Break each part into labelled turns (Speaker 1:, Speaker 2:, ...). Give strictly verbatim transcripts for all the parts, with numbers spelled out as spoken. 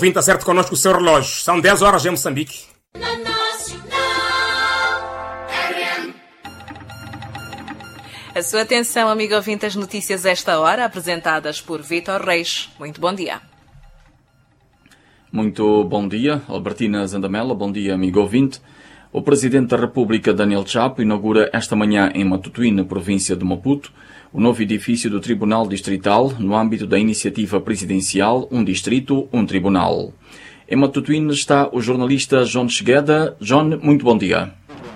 Speaker 1: Ouvinte, acerte connosco o seu relógio. São dez horas em Moçambique.
Speaker 2: A sua atenção, amigo ouvinte, as notícias esta hora, apresentadas por Vítor Reis. Muito bom dia.
Speaker 3: Muito bom dia, Albertina Zandamela. Bom dia, amigo ouvinte. O Presidente da República, Daniel Chapo, inaugura esta manhã em Matutuí, na província de Maputo, o novo edifício do Tribunal Distrital, no âmbito da iniciativa presidencial Um Distrito, Um Tribunal. Em Matutuí está o jornalista John Chegueda. John, muito bom dia.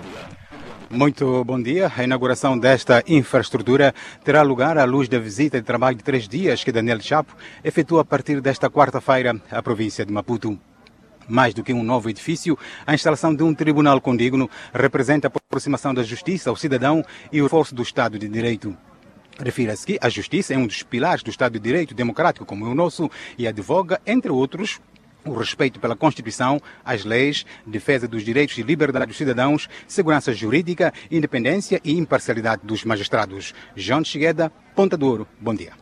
Speaker 4: Muito bom dia. A inauguração desta infraestrutura terá lugar à luz da visita de trabalho de três dias que Daniel Chapo efetua a partir desta quarta-feira à província de Maputo. Mais do que um novo edifício, a instalação de um tribunal condigno representa a aproximação da justiça ao cidadão e o reforço do Estado de Direito. Refira-se que a justiça é um dos pilares do Estado de Direito democrático como é o nosso e advoga, entre outros, o respeito pela Constituição, as leis, defesa dos direitos e liberdades dos cidadãos, segurança jurídica, independência e imparcialidade dos magistrados. João Chegueda, Ponta do Ouro, bom dia.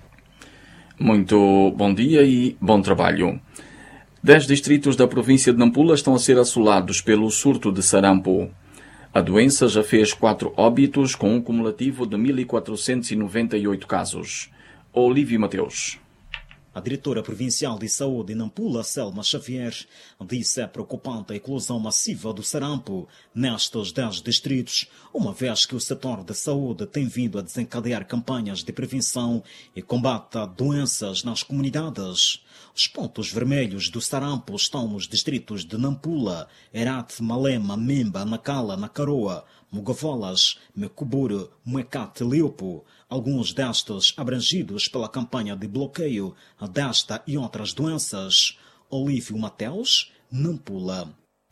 Speaker 3: Muito bom dia e bom trabalho. Dez distritos da província de Nampula estão a ser assolados pelo surto de sarampo. A doença já fez quatro óbitos, com um cumulativo de mil quatrocentos e noventa e oito casos. Olívio Mateus.
Speaker 5: A diretora provincial de saúde em Nampula, Selma Xavier, disse é preocupante a eclosão massiva do sarampo nestes dez distritos, uma vez que o setor de saúde tem vindo a desencadear campanhas de prevenção e combate a doenças nas comunidades. Os pontos vermelhos do sarampo estão nos distritos de Nampula, Herat, Malema, Memba, Nacala, Nacaroa, Mugavolas, Mecubure, Muecate e Leupo, alguns destes abrangidos pela campanha de bloqueio desta e outras doenças. Olívio Mateus, Nampula.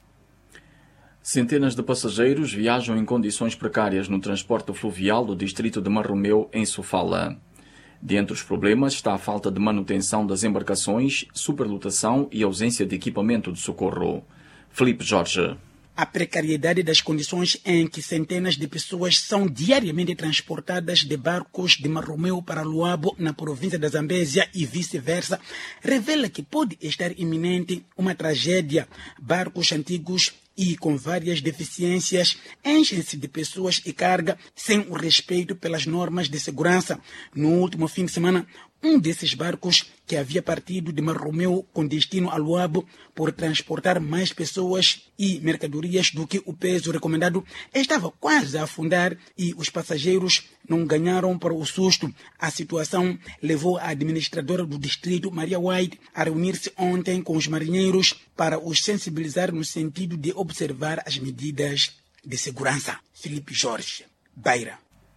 Speaker 3: Centenas de passageiros viajam em condições precárias no transporte fluvial do distrito de Marromeu, em Sofala. Dentre os problemas está a falta de manutenção das embarcações, superlotação e ausência de equipamento de socorro. Felipe Jorge.
Speaker 6: A precariedade das condições em que centenas de pessoas são diariamente transportadas de barcos de Marromeu para Luabo, na província da Zambésia, e vice-versa, revela que pode estar iminente uma tragédia. Barcos antigos e com várias deficiências enchem-se de pessoas e carga sem o respeito pelas normas de segurança. No último fim de semana, um desses barcos, que havia partido de Marromeu com destino a Luabo por transportar mais pessoas e mercadorias do que o peso recomendado, estava quase a afundar e os passageiros não ganharam para o susto. A situação levou a administradora do distrito, Maria White, a reunir-se ontem com os marinheiros para os sensibilizar no sentido de observar as medidas de segurança. Felipe Jorge, Beira.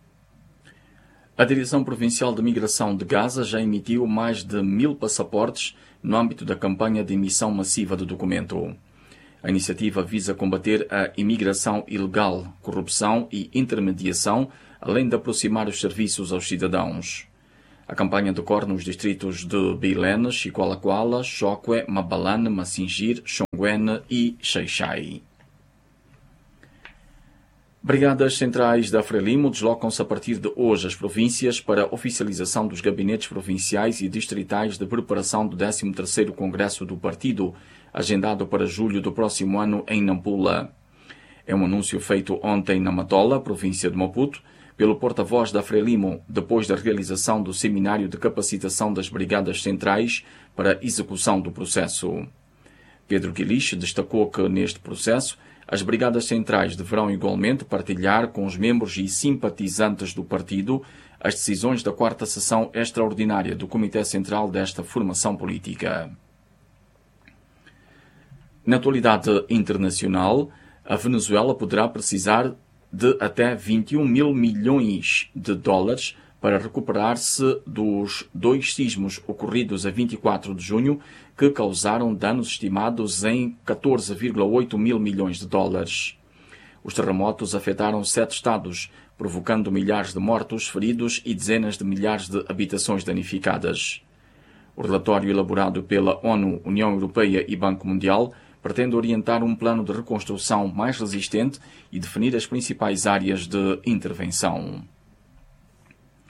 Speaker 3: A Direção Provincial de Migração de Gaza já emitiu mais de mil passaportes no âmbito da campanha de emissão massiva do documento. A iniciativa visa combater a imigração ilegal, corrupção e intermediação, além de aproximar os serviços aos cidadãos. A campanha decorre nos distritos de Bilene, Chiqualaquala, Chokwe, Mabalane, Massingir, Xonguene e Xaixai. Brigadas centrais da Frelimo deslocam-se a partir de hoje às províncias para a oficialização dos gabinetes provinciais e distritais de preparação do décimo terceiro Congresso do Partido, agendado para julho do próximo ano em Nampula. É um anúncio feito ontem na Matola, província de Maputo, pelo porta-voz da Frelimo, depois da realização do seminário de capacitação das Brigadas Centrais para a execução do processo. Pedro Guiliche destacou que, neste processo, as Brigadas Centrais deverão igualmente partilhar com os membros e simpatizantes do partido as decisões da quarta sessão extraordinária do Comitê Central desta formação política. Na atualidade internacional, a Venezuela poderá precisar de até vinte e um mil milhões de dólares para recuperar-se dos dois sismos ocorridos a vinte e quatro de junho, que causaram danos estimados em catorze vírgula oito mil milhões de dólares. Os terremotos afetaram sete estados, provocando milhares de mortos, feridos e dezenas de milhares de habitações danificadas. O relatório elaborado pela ONU, União Europeia e Banco Mundial pretende orientar um plano de reconstrução mais resistente e definir as principais áreas de intervenção.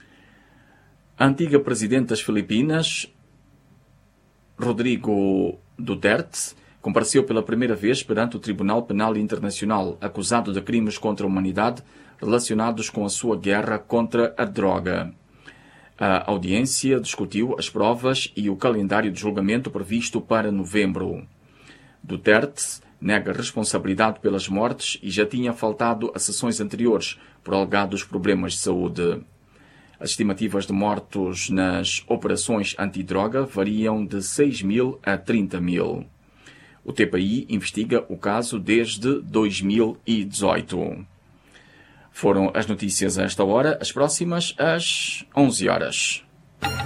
Speaker 3: A antiga presidente das Filipinas, Rodrigo Duterte compareceu pela primeira vez perante o Tribunal Penal Internacional, acusado de crimes contra a humanidade relacionados com a sua guerra contra a droga. A audiência discutiu as provas e o calendário de julgamento previsto para novembro. Duterte nega responsabilidade pelas mortes e já tinha faltado a sessões anteriores por alegados problemas de saúde. As estimativas de mortos nas operações antidroga variam de seis mil a trinta mil. O T P I investiga o caso desde dois mil e dezoito. Foram as notícias a esta hora, as próximas às onze horas.